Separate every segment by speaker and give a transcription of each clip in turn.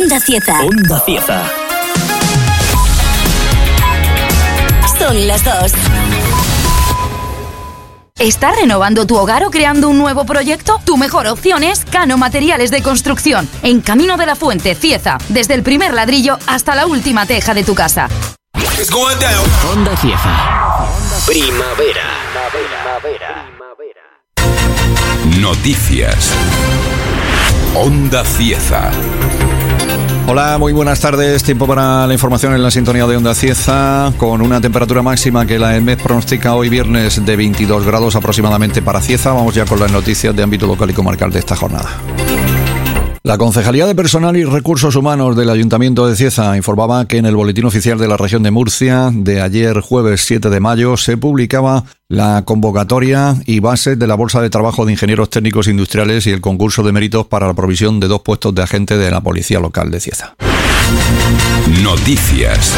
Speaker 1: Onda Cieza.
Speaker 2: Onda Cieza.
Speaker 1: Son las 2.
Speaker 3: ¿Estás renovando tu hogar o creando un nuevo proyecto? Tu mejor opción es Cano Materiales de Construcción, en Camino de la Fuente, Cieza. Desde el primer ladrillo hasta la última teja de tu casa.
Speaker 2: Onda Cieza. Primavera.
Speaker 4: Noticias. Onda Cieza.
Speaker 5: Hola, muy buenas tardes. Tiempo para la información en la sintonía de Onda Cieza, con una temperatura máxima que la EMET pronostica hoy viernes de 22 grados aproximadamente para Cieza. Vamos ya con las noticias de ámbito local y comarcal de esta jornada. La Concejalía de Personal y Recursos Humanos del Ayuntamiento de Cieza informaba que en el Boletín Oficial de la Región de Murcia de ayer jueves 7 de mayo se publicaba la convocatoria y bases de la Bolsa de Trabajo de Ingenieros Técnicos Industriales y el concurso de méritos para la provisión de 2 puestos de agente de la Policía Local de Cieza.
Speaker 4: Noticias.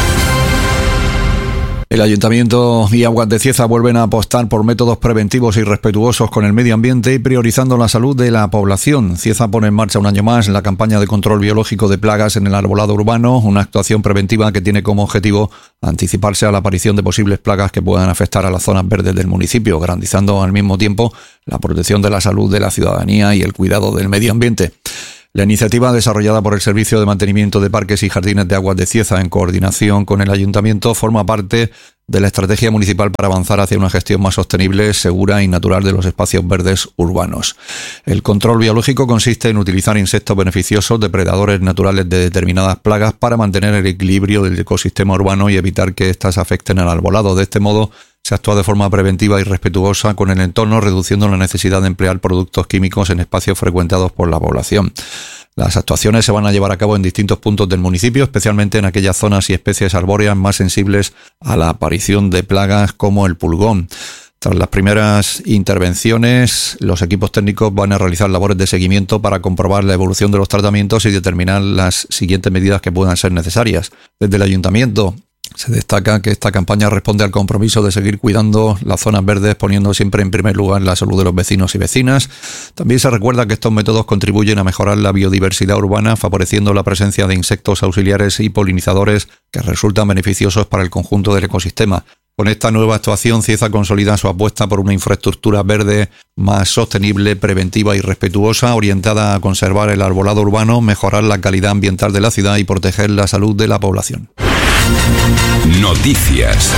Speaker 5: El Ayuntamiento y Aguas de Cieza vuelven a apostar por métodos preventivos y respetuosos con el medio ambiente y priorizando la salud de la población. Cieza pone en marcha un año más la campaña de control biológico de plagas en el arbolado urbano, una actuación preventiva que tiene como objetivo anticiparse a la aparición de posibles plagas que puedan afectar a las zonas verdes del municipio, garantizando al mismo tiempo la protección de la salud de la ciudadanía y el cuidado del medio ambiente. La iniciativa, desarrollada por el Servicio de Mantenimiento de Parques y Jardines de Aguas de Cieza en coordinación con el Ayuntamiento, forma parte de la estrategia municipal para avanzar hacia una gestión más sostenible, segura y natural de los espacios verdes urbanos. El control biológico consiste en utilizar insectos beneficiosos, depredadores naturales de determinadas plagas, para mantener el equilibrio del ecosistema urbano y evitar que éstas afecten al arbolado. De este modo, se actúa de forma preventiva y respetuosa con el entorno, reduciendo la necesidad de emplear productos químicos en espacios frecuentados por la población. Las actuaciones se van a llevar a cabo en distintos puntos del municipio, especialmente en aquellas zonas y especies arbóreas más sensibles a la aparición de plagas como el pulgón. Tras las primeras intervenciones, los equipos técnicos van a realizar labores de seguimiento para comprobar la evolución de los tratamientos y determinar las siguientes medidas que puedan ser necesarias. Desde el Ayuntamiento se destaca que esta campaña responde al compromiso de seguir cuidando las zonas verdes, poniendo siempre en primer lugar la salud de los vecinos y vecinas. También se recuerda que estos métodos contribuyen a mejorar la biodiversidad urbana, favoreciendo la presencia de insectos auxiliares y polinizadores que resultan beneficiosos para el conjunto del ecosistema. Con esta nueva actuación, Cieza consolida su apuesta por una infraestructura verde más sostenible, preventiva y respetuosa, orientada a conservar el arbolado urbano, mejorar la calidad ambiental de la ciudad y proteger la salud de la población.
Speaker 4: Noticias.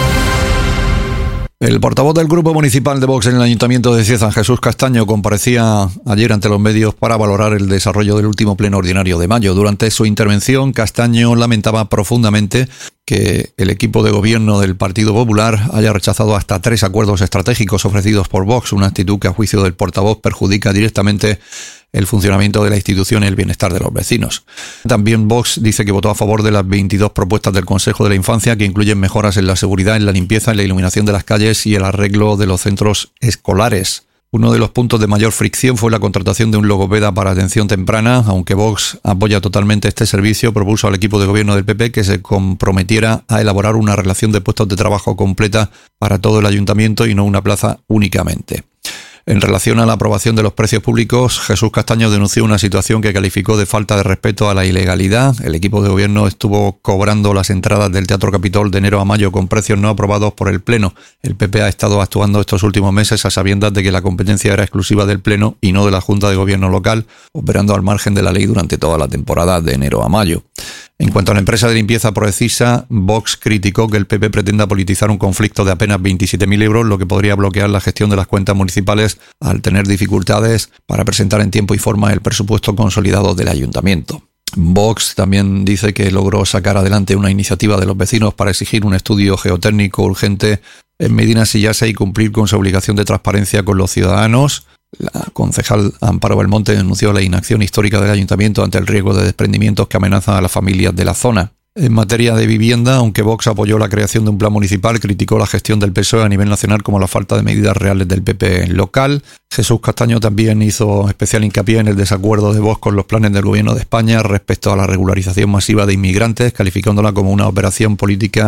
Speaker 5: El portavoz del Grupo Municipal de Vox en el Ayuntamiento de Cieza, Jesús Castaño, comparecía ayer ante los medios para valorar el desarrollo del último pleno ordinario de mayo. Durante su intervención, Castaño lamentaba profundamente que el equipo de gobierno del Partido Popular haya rechazado hasta 3 acuerdos estratégicos ofrecidos por Vox, una actitud que a juicio del portavoz perjudica directamente el funcionamiento de la institución y el bienestar de los vecinos. También Vox dice que votó a favor de las 22 propuestas del Consejo de la Infancia, que incluyen mejoras en la seguridad, en la limpieza, en la iluminación de las calles y el arreglo de los centros escolares. Uno de los puntos de mayor fricción fue la contratación de un logopeda para atención temprana. Aunque Vox apoya totalmente este servicio, propuso al equipo de gobierno del PP que se comprometiera a elaborar una relación de puestos de trabajo completa para todo el ayuntamiento y no una plaza únicamente. En relación a la aprobación de los precios públicos, Jesús Castaño denunció una situación que calificó de falta de respeto a la ilegalidad. El equipo de gobierno estuvo cobrando las entradas del Teatro Capitol de enero a mayo con precios no aprobados por el Pleno. El PP ha estado actuando estos últimos meses a sabiendas de que la competencia era exclusiva del Pleno y no de la Junta de Gobierno local, operando al margen de la ley durante toda la temporada de enero a mayo. En cuanto a la empresa de limpieza Procisa, Vox criticó que el PP pretenda politizar un conflicto de apenas 27.000 euros, lo que podría bloquear la gestión de las cuentas municipales al tener dificultades para presentar en tiempo y forma el presupuesto consolidado del ayuntamiento. Vox también dice que logró sacar adelante una iniciativa de los vecinos para exigir un estudio geotécnico urgente en Medina Sillasa y cumplir con su obligación de transparencia con los ciudadanos. La concejal Amparo Belmonte denunció la inacción histórica del ayuntamiento ante el riesgo de desprendimientos que amenazan a las familias de la zona. En materia de vivienda, aunque Vox apoyó la creación de un plan municipal, criticó la gestión del PSOE a nivel nacional como la falta de medidas reales del PP local. Jesús Castaño también hizo especial hincapié en el desacuerdo de Vox con los planes del Gobierno de España respecto a la regularización masiva de inmigrantes, calificándola como una operación política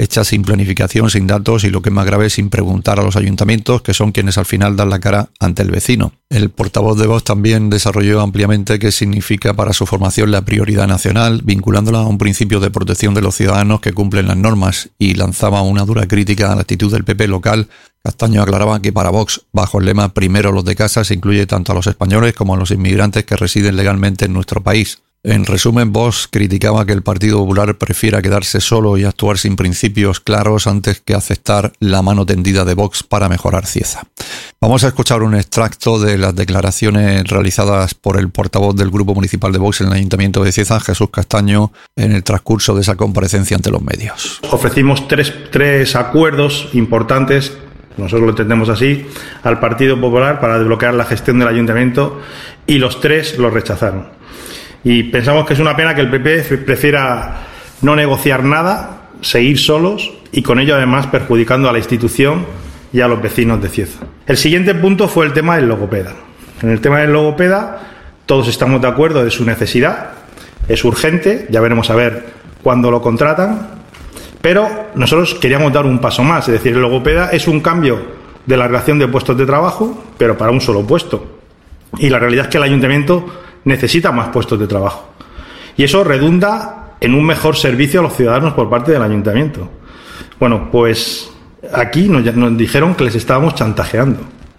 Speaker 5: hecha sin planificación, sin datos y, lo que es más grave, sin preguntar a los ayuntamientos, que son quienes al final dan la cara ante el vecino. El portavoz de Vox también desarrolló ampliamente qué significa para su formación la prioridad nacional, vinculándola a un principio de protección de los ciudadanos que cumplen las normas, y lanzaba una dura crítica a la actitud del PP local. Castaño aclaraba que para Vox, bajo el lema "primero los de casa", se incluye tanto a los españoles como a los inmigrantes que residen legalmente en nuestro país. En resumen, Vox criticaba que el Partido Popular prefiera quedarse solo y actuar sin principios claros antes que aceptar la mano tendida de Vox para mejorar Cieza. Vamos a escuchar un extracto de las declaraciones realizadas por el portavoz del Grupo Municipal de Vox en el Ayuntamiento de Cieza, Jesús Castaño, en el transcurso de esa comparecencia ante los medios.
Speaker 6: Ofrecimos tres acuerdos importantes, nosotros lo entendemos así, al Partido Popular para desbloquear la gestión del Ayuntamiento, y los tres los rechazaron. Y pensamos que es una pena que el PP prefiera no negociar nada, seguir solos y con ello además perjudicando a la institución y a los vecinos de Cieza. El siguiente punto fue el tema del logopeda. En el tema del logopeda todos estamos de acuerdo de su necesidad, es urgente, ya veremos a ver cuándo lo contratan, pero nosotros queríamos dar un paso más, es decir, el logopeda es un cambio de la relación de puestos de trabajo, pero para un solo puesto. Y la realidad es que el ayuntamiento necesita más puestos de trabajo. Y eso redunda en un mejor servicio a los ciudadanos por parte del ayuntamiento. Bueno, pues aquí nos dijeron que les estábamos chantajeando.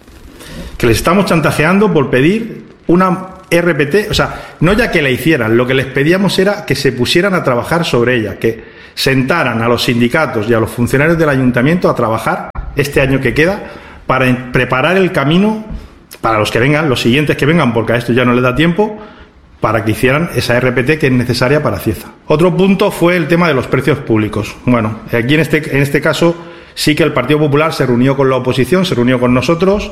Speaker 6: Que les estábamos chantajeando por pedir una RPT, o sea, no ya que la hicieran, lo que les pedíamos era que se pusieran a trabajar sobre ella, que sentaran a los sindicatos y a los funcionarios del ayuntamiento a trabajar este año que queda para preparar el camino para los que vengan, los siguientes que vengan, porque a esto ya no les da tiempo, para que hicieran esa RPT que es necesaria para Cieza. Otro punto fue el tema de los precios públicos. Bueno, aquí en este caso sí que el Partido Popular se reunió con la oposición, se reunió con nosotros,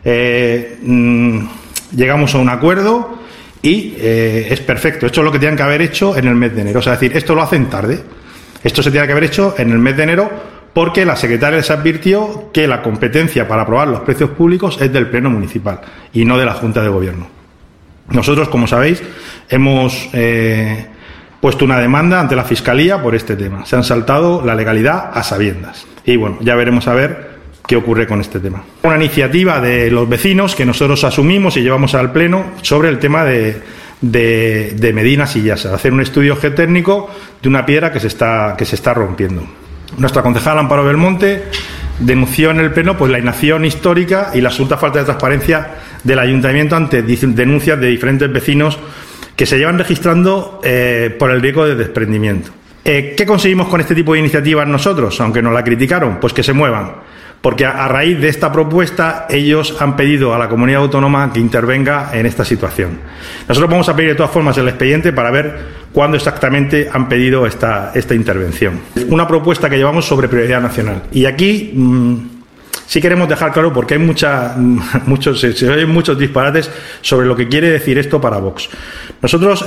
Speaker 6: llegamos a un acuerdo y es perfecto. Esto es lo que tenían que haber hecho en el mes de enero. O sea, es decir, esto lo hacen tarde. Esto se tenía que haber hecho en el mes de enero, porque la secretaria les advirtió que la competencia para aprobar los precios públicos es del Pleno Municipal y no de la Junta de Gobierno. Nosotros, como sabéis, hemos puesto una demanda ante la Fiscalía por este tema. Se han saltado la legalidad a sabiendas. Y bueno, ya veremos a ver qué ocurre con este tema. Una iniciativa de los vecinos que nosotros asumimos y llevamos al Pleno sobre el tema de Medina Sillasa, hacer un estudio geotécnico de una piedra que se está rompiendo. Nuestra concejala Amparo Belmonte denunció en el Pleno pues la inacción histórica y la absoluta falta de transparencia del ayuntamiento ante denuncias de diferentes vecinos que se llevan registrando por el riesgo de desprendimiento. ¿Qué conseguimos con este tipo de iniciativas nosotros, aunque nos la criticaron? Pues que se muevan, porque a raíz de esta propuesta ellos han pedido a la comunidad autónoma que intervenga en esta situación. Nosotros vamos a pedir de todas formas el expediente para ver cuándo exactamente han pedido esta intervención. Una propuesta que llevamos sobre prioridad nacional. Y aquí sí queremos dejar claro, porque hay se oyen muchos disparates sobre lo que quiere decir esto para Vox. Nosotros,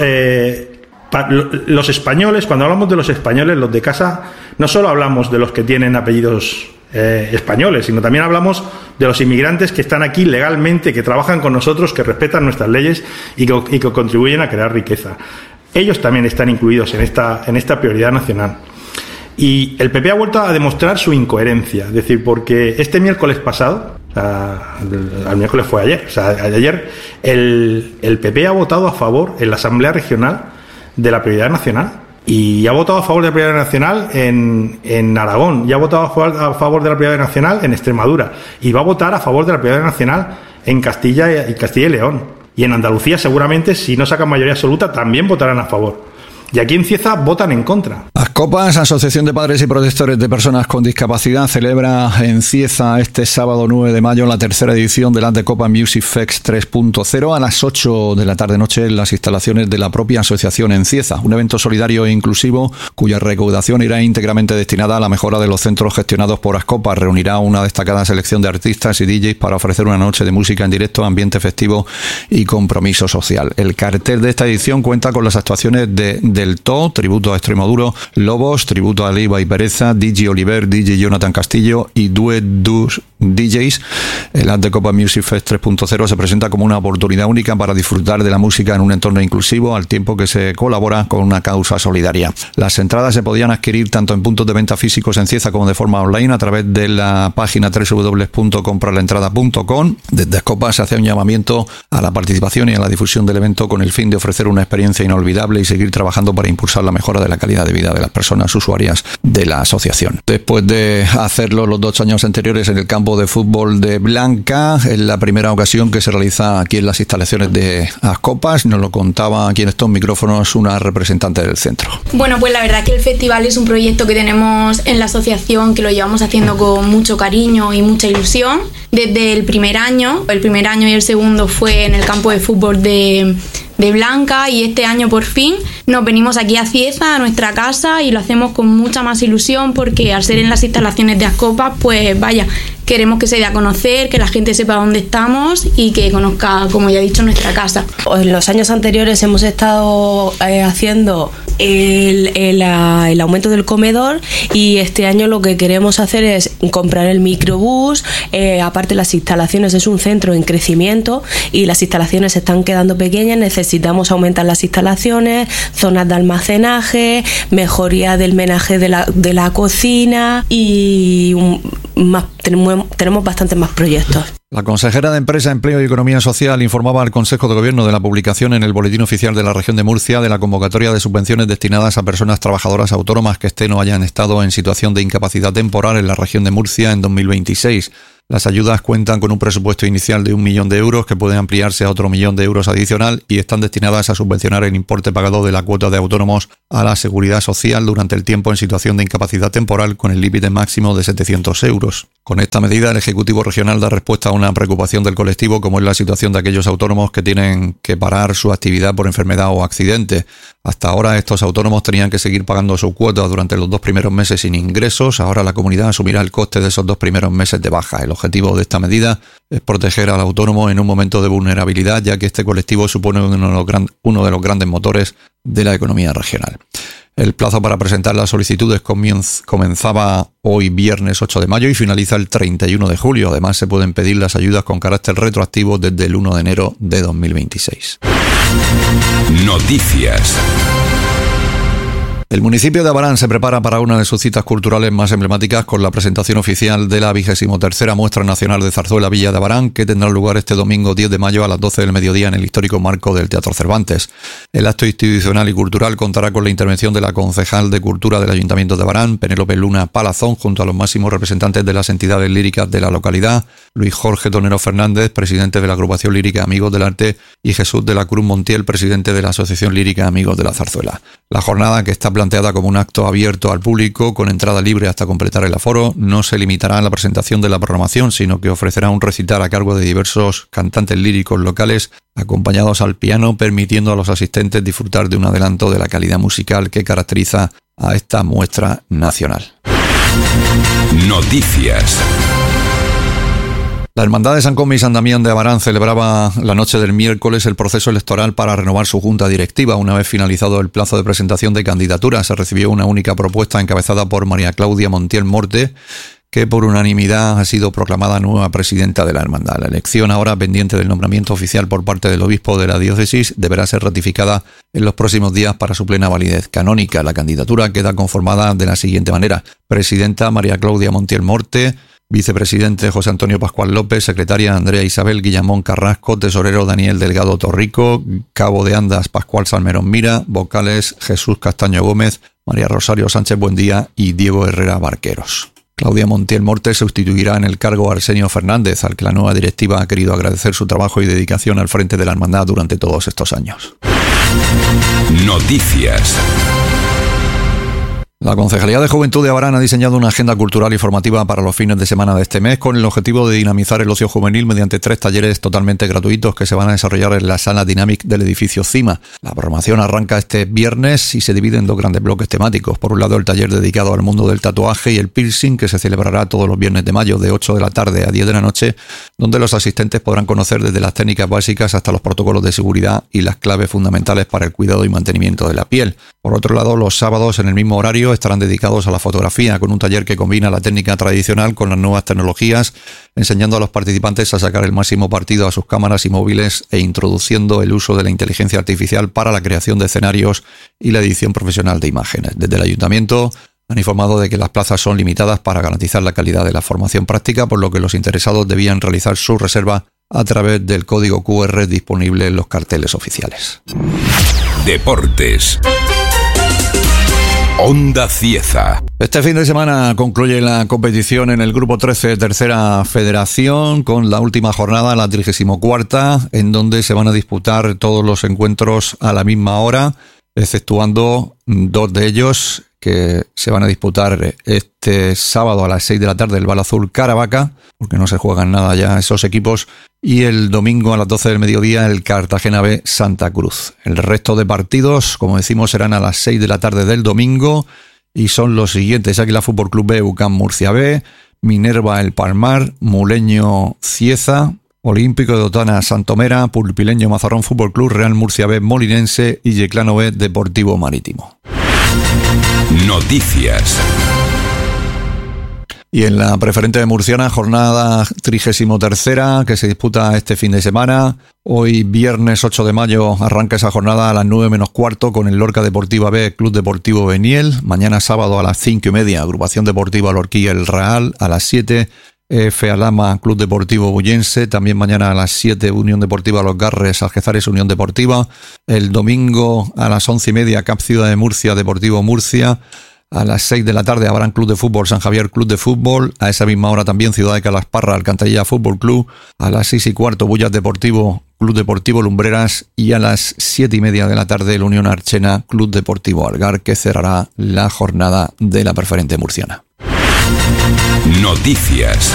Speaker 6: los españoles, cuando hablamos de los españoles, los de casa, no solo hablamos de los que tienen apellidos españoles, sino también hablamos de los inmigrantes que están aquí legalmente, que trabajan con nosotros, que respetan nuestras leyes y que contribuyen a crear riqueza. Ellos también están incluidos en esta prioridad nacional. Y el PP ha vuelto a demostrar su incoherencia, es decir, porque este miércoles pasado, el miércoles fue ayer, o sea, ayer el PP ha votado a favor en la Asamblea Regional de la prioridad nacional. Y ha votado a favor de la prioridad nacional en Aragón, y ha votado a favor de la prioridad nacional en Extremadura, y va a votar a favor de la prioridad nacional en Castilla y León. Y en Andalucía seguramente, si no sacan mayoría absoluta, también votarán a favor. Y aquí en Cieza votan en contra.
Speaker 5: Ascopas, Asociación de Padres y Protectores de Personas con Discapacidad, celebra en Cieza este sábado 9 de mayo la tercera edición del Antecopa Music Fest 3.0 a las 8 de la tarde-noche en las instalaciones de la propia asociación en Cieza. Un evento solidario e inclusivo cuya recaudación irá íntegramente destinada a la mejora de los centros gestionados por Ascopas. Reunirá una destacada selección de artistas y DJs para ofrecer una noche de música en directo, ambiente festivo y compromiso social. El cartel de esta edición cuenta con las actuaciones de Del To, tributo a Extremoduro, Lobos, tributo a Leiva y Pereza, DJ Oliver, DJ Jonathan Castillo y Duet Dus DJs, el At the Copa Music Fest 3.0 se presenta como una oportunidad única para disfrutar de la música en un entorno inclusivo, al tiempo que se colabora con una causa solidaria. Las entradas se podían adquirir tanto en puntos de venta físicos en Cieza como de forma online a través de la página www.compralaentrada.com. Desde Ascopa se hace un llamamiento a la participación y a la difusión del evento con el fin de ofrecer una experiencia inolvidable y seguir trabajando para impulsar la mejora de la calidad de vida de las personas usuarias de la asociación. Después de hacerlo los 2 años anteriores en el campo de fútbol de Blanca, es la primera ocasión que se realiza aquí en las instalaciones de Ascopas. Nos lo contaba aquí en estos micrófonos una representante del centro.
Speaker 7: Bueno, pues la verdad es que el festival es un proyecto que tenemos en la asociación, que lo llevamos haciendo con mucho cariño y mucha ilusión desde el primer año. El primer año y el segundo fue en el campo de fútbol de Blanca, y este año por fin nos venimos aquí a Cieza, a nuestra casa, y lo hacemos con mucha más ilusión porque al ser en las instalaciones de Ascopas, pues vaya, queremos que se dé a conocer, que la gente sepa dónde estamos y que conozca, como ya he dicho, nuestra casa.
Speaker 8: En los años anteriores hemos estado haciendo el aumento del comedor, y este año lo que queremos hacer es comprar el microbús. Aparte, las instalaciones es un centro en crecimiento y las instalaciones se están quedando pequeñas. Necesitamos aumentar las instalaciones, zonas de almacenaje, mejoría del menaje de la cocina y tenemos bastantes más proyectos.
Speaker 5: La consejera de Empresa, Empleo y Economía Social informaba al Consejo de Gobierno de la publicación en el Boletín Oficial de la Región de Murcia de la convocatoria de subvenciones destinadas a personas trabajadoras autónomas que estén o hayan estado en situación de incapacidad temporal en la Región de Murcia en 2026. Las ayudas cuentan con un presupuesto inicial de 1 millón de euros que puede ampliarse a otro 1 millón de euros adicional y están destinadas a subvencionar el importe pagado de la cuota de autónomos a la Seguridad Social durante el tiempo en situación de incapacidad temporal, con el límite máximo de 700 euros. Con esta medida, el Ejecutivo Regional da respuesta a una preocupación del colectivo, como es la situación de aquellos autónomos que tienen que parar su actividad por enfermedad o accidente. Hasta ahora, estos autónomos tenían que seguir pagando su cuota durante los 2 primeros meses sin ingresos. Ahora la comunidad asumirá el coste de esos 2 primeros meses de baja. El objetivo de esta medida es proteger al autónomo en un momento de vulnerabilidad, ya que este colectivo supone uno de los grandes motores de la economía regional. El plazo para presentar las solicitudes comenzaba hoy viernes 8 de mayo y finaliza el 31 de julio. Además, se pueden pedir las ayudas con carácter retroactivo desde el 1 de enero de 2026.
Speaker 4: Noticias.
Speaker 5: El municipio de Abarán se prepara para una de sus citas culturales más emblemáticas con la presentación oficial de la 23ª Muestra Nacional de Zarzuela Villa de Abarán, que tendrá lugar este domingo 10 de mayo a las 12 del mediodía en el histórico marco del Teatro Cervantes. El acto institucional y cultural contará con la intervención de la concejal de Cultura del Ayuntamiento de Abarán, Penélope Luna Palazón, junto a los máximos representantes de las entidades líricas de la localidad, Luis Jorge Tonero Fernández, presidente de la agrupación lírica Amigos del Arte, y Jesús de la Cruz Montiel, presidente de la Asociación Lírica Amigos de la Zarzuela. La jornada, que está planteada como un acto abierto al público con entrada libre hasta completar el aforo, no se limitará a la presentación de la programación, sino que ofrecerá un recital a cargo de diversos cantantes líricos locales acompañados al piano, permitiendo a los asistentes disfrutar de un adelanto de la calidad musical que caracteriza a esta muestra nacional.
Speaker 4: Noticias.
Speaker 5: La Hermandad de San Cosme y San Damián de Abarán celebraba la noche del miércoles el proceso electoral para renovar su junta directiva. Una vez finalizado el plazo de presentación de candidaturas, se recibió una única propuesta encabezada por María Claudia Montiel Morte, que por unanimidad ha sido proclamada nueva presidenta de la Hermandad. La elección, ahora pendiente del nombramiento oficial por parte del obispo de la diócesis, deberá ser ratificada en los próximos días para su plena validez canónica. La candidatura queda conformada de la siguiente manera: presidenta María Claudia Montiel Morte, vicepresidente José Antonio Pascual López, secretaria Andrea Isabel Guillamón Carrasco, tesorero Daniel Delgado Torrico, cabo de andas Pascual Salmerón Mira, vocales Jesús Castaño Gómez, María Rosario Sánchez Buendía y Diego Herrera Barqueros. Claudia Montiel Morte sustituirá en el cargo a Arsenio Fernández, al que la nueva directiva ha querido agradecer su trabajo y dedicación al frente de la hermandad durante todos estos años.
Speaker 4: Noticias.
Speaker 5: La Concejalía de Juventud de Abarán ha diseñado una agenda cultural y formativa para los fines de semana de este mes con el objetivo de dinamizar el ocio juvenil mediante 3 talleres totalmente gratuitos que se van a desarrollar en la sala Dynamic del edificio Cima. La programación arranca este viernes y se divide en 2 grandes bloques temáticos. Por un lado, el taller dedicado al mundo del tatuaje y el piercing, que se celebrará todos los viernes de mayo de 8 de la tarde a 10 de la noche, donde los asistentes podrán conocer desde las técnicas básicas hasta los protocolos de seguridad y las claves fundamentales para el cuidado y mantenimiento de la piel. Por otro lado, los sábados en el mismo horario, mayo estarán dedicados a la fotografía, con un taller que combina la técnica tradicional con las nuevas tecnologías, enseñando a los participantes a sacar el máximo partido a sus cámaras y móviles e introduciendo el uso de la inteligencia artificial para la creación de escenarios y la edición profesional de imágenes. Desde el ayuntamiento han informado de que las plazas son limitadas para garantizar la calidad de la formación práctica, por lo que los interesados debían realizar su reserva a través del código QR disponible en los carteles oficiales.
Speaker 4: Deportes. Onda Cieza.
Speaker 5: Este fin de semana concluye la competición en el Grupo 13, Tercera Federación, con la última jornada, la 34ª, en donde se van a disputar todos los encuentros a la misma hora, exceptuando 2 de ellos que se van a disputar este sábado a las 6 de la tarde, el Balazul Caravaca, porque no se juegan nada ya esos equipos, y el domingo a las 12 del mediodía el Cartagena B Santa Cruz. El resto de partidos, como decimos, serán a las 6 de la tarde del domingo y son los siguientes: Águila Fútbol Club B, UCAM Murcia B, Minerva El Palmar, Muleño Cieza, Olímpico de Otana Santomera, Pulpileño Mazarrón Fútbol Club, Real Murcia B Molinense y Yeclano B Deportivo Marítimo.
Speaker 4: Noticias.
Speaker 5: Y en la preferente de Murciana, jornada 33ª que se disputa este fin de semana. Hoy viernes 8 de mayo arranca esa jornada a las 9 menos cuarto con el Lorca Deportiva B, Club Deportivo Beniel. Mañana sábado a las 5:30, Agrupación Deportiva Lorquilla El Real. A las 7, F. Alama, Club Deportivo Bullense. También mañana a las 7, Unión Deportiva Los Garres, Algezares, Unión Deportiva. El domingo a las 11:30, CAP Ciudad de Murcia, Deportivo Murcia. A las 6 de la tarde, Abraham Club de Fútbol, San Javier Club de Fútbol. A esa misma hora también Ciudad de Calasparra, Alcantarilla Fútbol Club. A las 6:15, Bullas Deportivo, Club Deportivo Lumbreras. Y a las 7:30 de la tarde, el Unión Archena, Club Deportivo Algar, que cerrará la jornada de la preferente murciana.
Speaker 4: Noticias.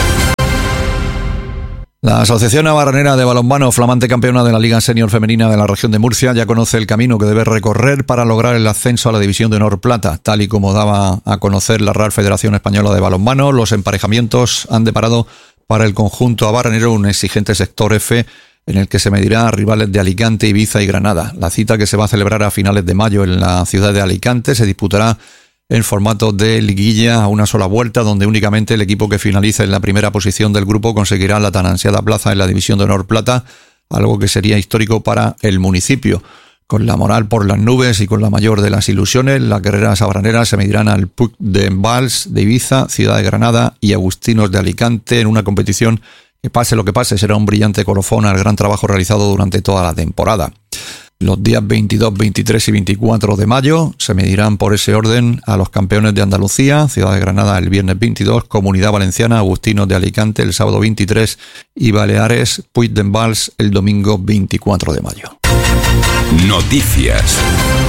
Speaker 5: La Asociación Navarranera de Balonmano, flamante campeona de la Liga Senior Femenina de la región de Murcia, ya conoce el camino que debe recorrer para lograr el ascenso a la División de Honor Plata. Tal y como daba a conocer la Real Federación Española de Balonmano, los emparejamientos han deparado para el conjunto abarranero un exigente sector F, en el que se medirá a rivales de Alicante, Ibiza y Granada. La cita, que se va a celebrar a finales de mayo en la ciudad de Alicante, se disputará en formato de liguilla a una sola vuelta, donde únicamente el equipo que finalice en la primera posición del grupo conseguirá la tan ansiada plaza en la División de Honor Plata, algo que sería histórico para el municipio. Con la moral por las nubes y con la mayor de las ilusiones, las guerreras abraneras se medirán al Puig de Vals de Ibiza, Ciudad de Granada y Agustinos de Alicante, en una competición que, pase lo que pase, será un brillante colofón al gran trabajo realizado durante toda la temporada. Los días 22, 23 y 24 de mayo se medirán por ese orden a los campeones de Andalucía, Ciudad de Granada el viernes 22, Comunidad Valenciana, Agustinos de Alicante el sábado 23 y Baleares, Puig de Vals el domingo 24 de mayo.
Speaker 4: Noticias.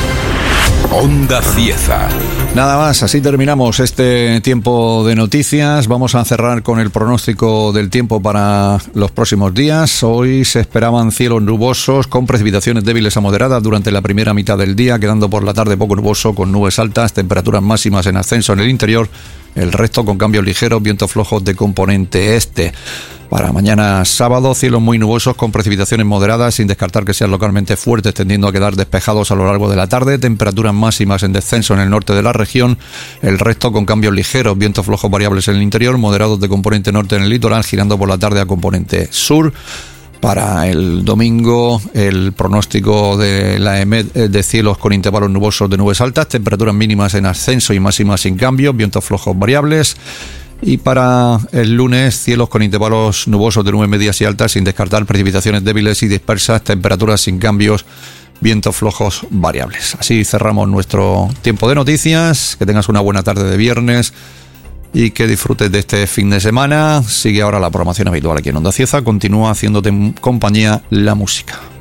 Speaker 4: Onda Cieza.
Speaker 5: Nada más, así terminamos este tiempo de noticias. Vamos a cerrar con el pronóstico del tiempo para los próximos días. Hoy se esperaban cielos nubosos con precipitaciones débiles a moderadas durante la primera mitad del día, quedando por la tarde poco nuboso con nubes altas, temperaturas máximas en ascenso en el interior, el resto con cambios ligeros, vientos flojos de componente este. Para mañana sábado, cielos muy nubosos con precipitaciones moderadas, sin descartar que sean localmente fuertes, tendiendo a quedar despejados a lo largo de la tarde. Temperaturas máximas en descenso en el norte de la región, el resto con cambios ligeros, vientos flojos variables en el interior, moderados de componente norte en el litoral, girando por la tarde a componente sur. Para el domingo, el pronóstico de la EMED es de cielos con intervalos nubosos de nubes altas, temperaturas mínimas en ascenso y máximas sin cambios, vientos flojos variables. Y para el lunes, cielos con intervalos nubosos de nubes medias y altas, sin descartar precipitaciones débiles y dispersas, temperaturas sin cambios, vientos flojos variables. Así cerramos nuestro tiempo de noticias. Que tengas una buena tarde de viernes y que disfrutes de este fin de semana. Sigue ahora la programación habitual aquí en Onda Cieza. Continúa haciéndote compañía la música.